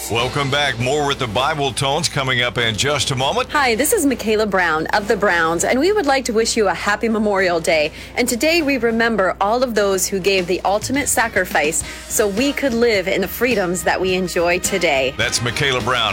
Welcome back. More with the Bible Tones coming up in just a moment. Hi, this is Michaela Brown of the Browns, and we would like to wish you a happy Memorial Day. And today we remember all of those who gave the ultimate sacrifice so we could live in the freedoms that we enjoy today. That's Michaela Brown.